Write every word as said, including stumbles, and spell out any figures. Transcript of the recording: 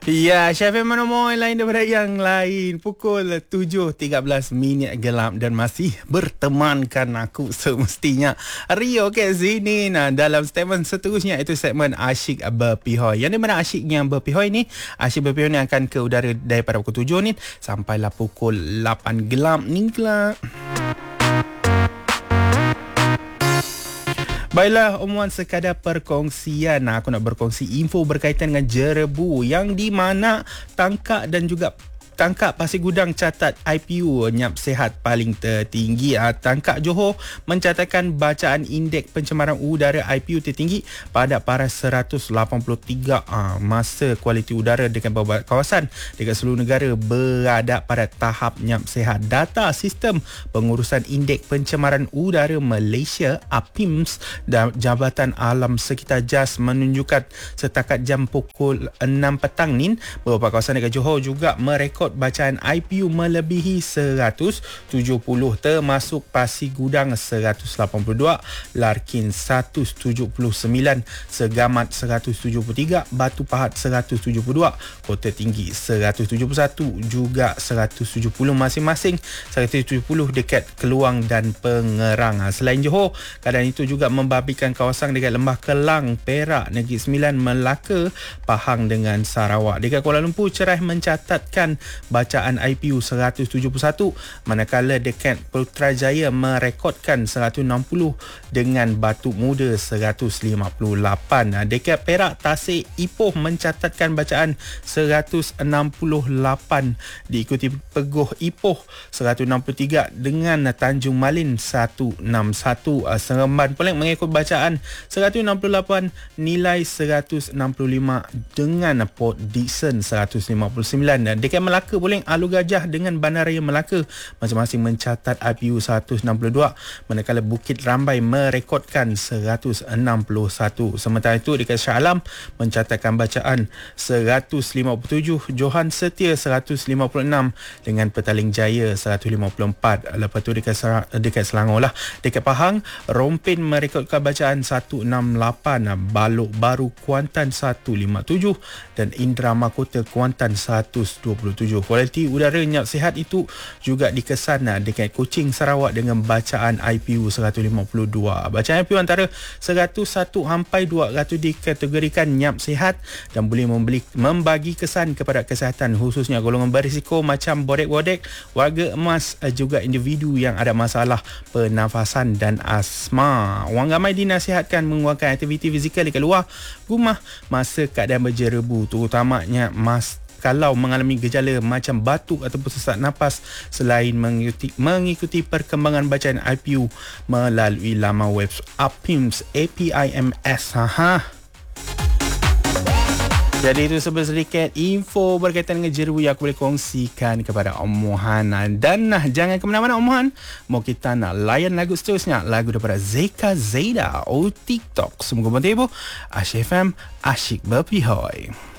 Ya, Chef mana mau lain daripada yang lain. Pukul tujuh tiga belas minit gelap dan masih bertemankan aku semestinya Rio kat sini. Nah, dalam segmen seterusnya itu segmen Asyik Berpihoi. Yang di mana asyiknya berpihoi ni, asyik berpihoi ni akan ke udara daripada pukul tujuh ni sampailah pukul lapan gelap ni gelap. Baiklah, omongan sekadar perkongsian. Nah, aku nak berkongsi info berkaitan dengan jerebu yang di mana Tangkak dan juga Tangkak Pasir Gudang catat I P U nyap sihat paling tertinggi. Tangkak Johor mencatatkan bacaan indeks pencemaran udara I P U tertinggi pada paras seratus lapan puluh tiga. Masa kualiti udara dekat beberapa kawasan dekat seluruh negara berada pada tahap nyap sihat. Data Sistem Pengurusan Indeks Pencemaran Udara Malaysia A P I M S dan Jabatan Alam Sekitar J A S menunjukkan setakat jam pukul enam petang ni beberapa kawasan dekat Johor juga merekod bacaan I P U melebihi seratus tujuh puluh, termasuk Pasir Gudang seratus lapan puluh dua, Larkin seratus tujuh puluh sembilan, Segamat seratus tujuh puluh tiga, Batu Pahat seratus tujuh puluh dua, Kota Tinggi seratus tujuh puluh satu, juga seratus tujuh puluh masing-masing, seratus tujuh puluh dekat Keluang dan Pengerang. Selain Johor, keadaan itu juga membabikan kawasan dekat Lembah Kelang, Perak, Negeri Sembilan, Melaka, Pahang dengan Sarawak. Dekat Kuala Lumpur, Cerai mencatatkan bacaan I P U seratus tujuh puluh satu, manakala dekat Putrajaya merekodkan seratus enam puluh dengan Batu Muda seratus lima puluh lapan. Dekat Perak, Tasik, Ipoh mencatatkan bacaan seratus enam puluh lapan, diikuti Peguh, Ipoh seratus enam puluh tiga dengan Tanjung Malin seratus enam puluh satu. Seremban Pelik mengikut bacaan seratus enam puluh lapan, nilai seratus enam puluh lima dengan Port Dickson seratus lima puluh sembilan. Dekat Melaka boleh Alu Gajah dengan Bandaraya Melaka masing-masing mencatat I P U seratus enam puluh dua, manakala Bukit Rambai merekodkan seratus enam puluh satu. Sementara itu dekat Shah Alam mencatatkan bacaan seratus lima puluh tujuh, Johan Setia seratus lima puluh enam dengan Petaling Jaya seratus lima puluh empat. Lepas tu dekat dekat Selangor lah, dekat Pahang Rompin merekodkan bacaan seratus enam puluh lapan, Balok Baru Kuantan seratus lima puluh tujuh dan Indra Mahkota Kuantan seratus dua puluh tujuh. Kualiti udara nyap sihat itu juga dikesan dekat Kuching, Sarawak dengan bacaan I P U seratus lima puluh dua. Bacaan I P U antara seratus satu sampai dua ratus dikategorikan nyap sihat dan boleh membeli, membagi kesan kepada kesihatan, khususnya golongan berisiko macam bodek-bodek, warga emas, juga individu yang ada masalah pernafasan dan asma. Orang ramai dinasihatkan mengeluarkan aktiviti fizikal dekat luar rumah masa keadaan berjerebu, terutamanya mas kalau mengalami gejala macam batuk ataupun sesak nafas, selain mengikuti, mengikuti perkembangan bacaan I P U melalui laman web A P I M S, A P I M S. Ha. Jadi itu sedikit info berkaitan dengan jerebu yang aku boleh kongsikan kepada Omohan. Dan nah, jangan ke mana-mana Omohan. Mau kita nak layan lagu seterusnya, lagu daripada Zeka Zaida, O TikTok. Semoga bertiba. Asyik F M, Asyik Berpihoi.